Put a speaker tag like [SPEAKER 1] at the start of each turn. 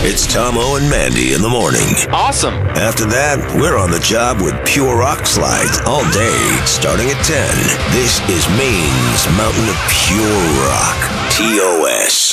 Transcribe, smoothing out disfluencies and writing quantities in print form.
[SPEAKER 1] It's Tomo and Mandy in the morning.
[SPEAKER 2] Awesome.
[SPEAKER 1] After that, we're on the job with Pure Rock Slides all day, starting at 10. This is Maine's Mountain of Pure Rock. TOS.